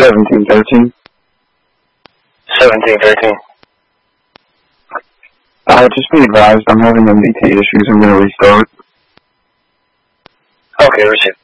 1713. 1713. Just be advised, I'm having MDT issues. I'm going to restart. Okay, receive.